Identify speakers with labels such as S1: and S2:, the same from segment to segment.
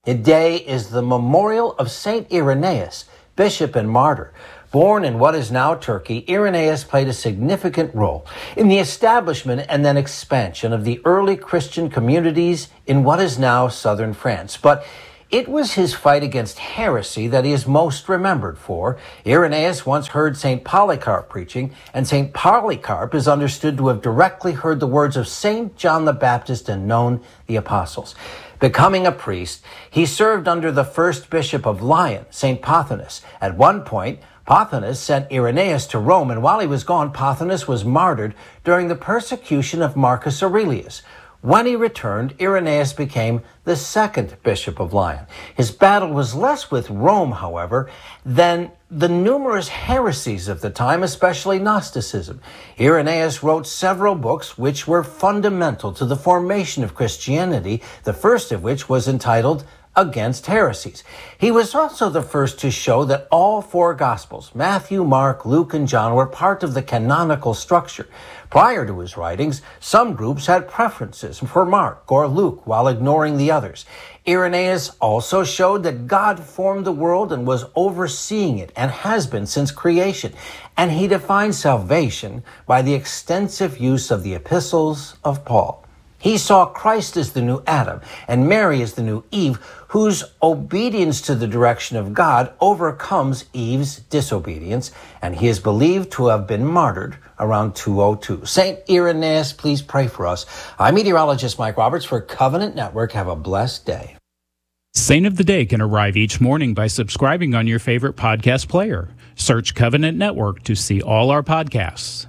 S1: Today is the memorial of Saint Irenaeus, bishop and martyr. Born in what is now Turkey, Irenaeus played a significant role in the establishment and then expansion of the early Christian communities in what is now southern France. But it was his fight against heresy that he is most remembered for. Irenaeus once heard St. Polycarp preaching, and St. Polycarp is understood to have directly heard the words of St. John the Baptist and known the apostles. Becoming a priest, he served under the first bishop of Lyon, St. Pothinus. At one point, Pothinus sent Irenaeus to Rome, and while he was gone, Pothinus was martyred during the persecution of Marcus Aurelius. When he returned, Irenaeus became the second bishop of Lyon. His battle was less with Rome, however, than the numerous heresies of the time, especially Gnosticism. Irenaeus wrote several books which were fundamental to the formation of Christianity, the first of which was entitled Against Heresies. He was also the first to show that all four Gospels, Matthew, Mark, Luke, and John, were part of the canonical structure. Prior to his writings, some groups had preferences for Mark or Luke while ignoring the others. Irenaeus also showed that God formed the world and was overseeing it and has been since creation. And he defined salvation by the extensive use of the epistles of Paul. He saw Christ as the new Adam and Mary as the new Eve, whose obedience to the direction of God overcomes Eve's disobedience, and he is believed to have been martyred around 202. St. Irenaeus, please pray for us. I'm meteorologist Mike Roberts for Covenant Network. Have a blessed day.
S2: Saint of the Day can arrive each morning by subscribing on your favorite podcast player. Search Covenant Network to see all our podcasts.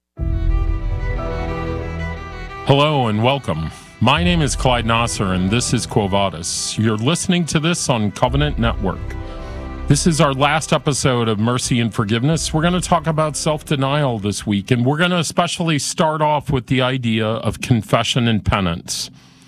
S3: Hello and welcome. My name is Clyde Nasser and this is Quo Vadis. You're listening to this on Covenant Network. This is our last episode of Mercy and Forgiveness. We're going to talk about self-denial this week, and we're going to especially start off with the idea of confession and penance.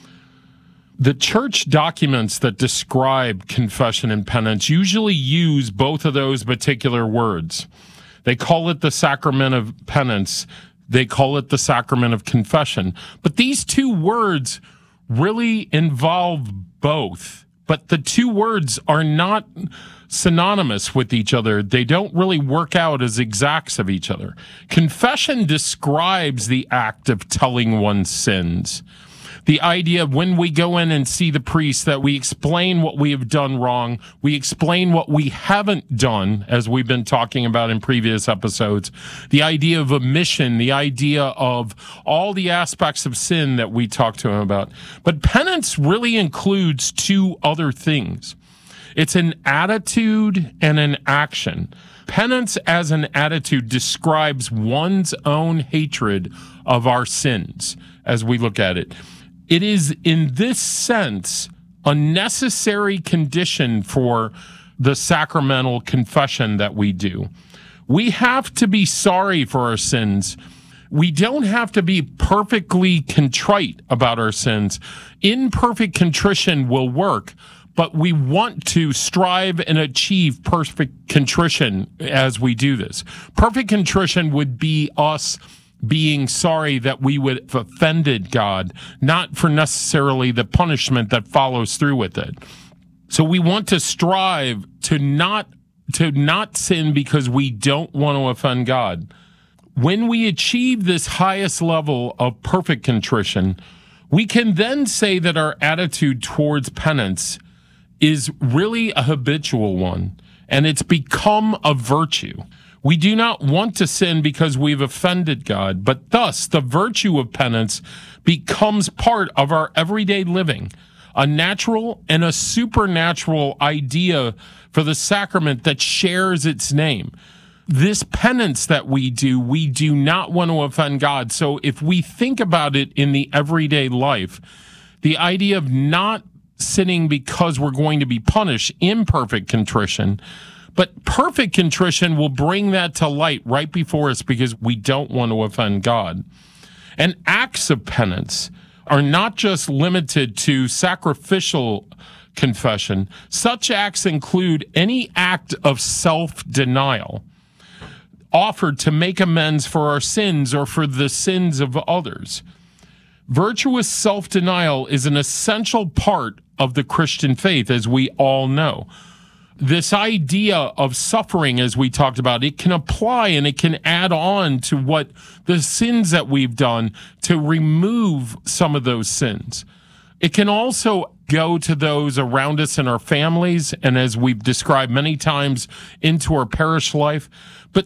S3: The church documents that describe confession and penance usually use both of those particular words. They call it the sacrament of penance. They call it the sacrament of confession. But these two words really involve both. But the two words are not synonymous with each other. They don't really work out as exacts of each other. Confession describes the act of telling one's sins. The idea of when we go in and see the priest that we explain what we have done wrong, we explain what we haven't done, as we've been talking about in previous episodes, the idea of omission, the idea of all the aspects of sin that we talk to him about. But penance really includes two other things. It's an attitude and an action. Penance as an attitude describes one's own hatred of our sins as we look at it. It is, in this sense, a necessary condition for the sacramental confession that we do. We have to be sorry for our sins. We don't have to be perfectly contrite about our sins. Imperfect contrition will work, but we want to strive and achieve perfect contrition as we do this. Perfect contrition would be us being sorry that we would have offended God, not for necessarily the punishment that follows through with it. So we want to strive to not sin because we don't want to offend God. When we achieve this highest level of perfect contrition, we can then say that our attitude towards penance is really a habitual one, and it's become a virtue. We do not want to sin because we've offended God, but thus the virtue of penance becomes part of our everyday living, a natural and a supernatural idea for the sacrament that shares its name. This penance that we do not want to offend God. So if we think about it in the everyday life, the idea of not sinning because we're going to be punished, imperfect contrition, but perfect contrition will bring that to light right before us because we don't want to offend God. And acts of penance are not just limited to sacrificial confession. Such acts include any act of self-denial offered to make amends for our sins or for the sins of others. Virtuous self-denial is an essential part of the Christian faith, as we all know. This idea of suffering, as we talked about, it can apply and it can add on to what the sins that we've done to remove some of those sins. It can also go to those around us in our families, and as we've described many times, into our parish life. But